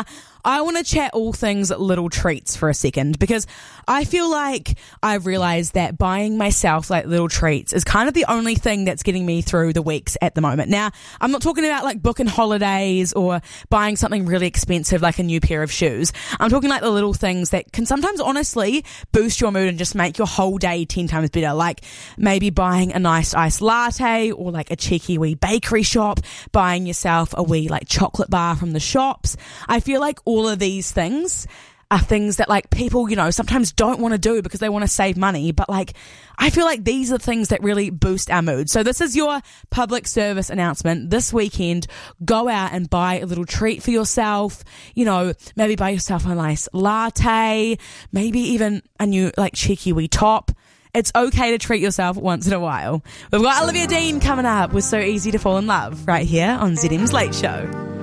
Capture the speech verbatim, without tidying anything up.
Now, I want to chat all things little treats for a second, because I feel like I've realized that buying myself like little treats is kind of the only thing that's getting me through the weeks at the moment. Now, I'm not talking about like booking holidays or buying something really expensive like a new pair of shoes. I'm talking like the little things that can sometimes honestly boost your mood and just make your whole day ten times better. Like maybe buying a nice iced latte, or like a cheeky wee bakery shop, buying yourself a wee like chocolate bar from the shops. I feel like all of these things are things that like people, you know, sometimes don't want to do because they want to save money. But like, I feel like these are things that really boost our mood. So this is your public service announcement. This weekend, go out and buy a little treat for yourself. You know, maybe buy yourself a nice latte, maybe even a new like cheeky wee top. It's okay to treat yourself once in a while. We've got Olivia Dean coming up with So Easy to Fall in Love right here on Z M's Late Show.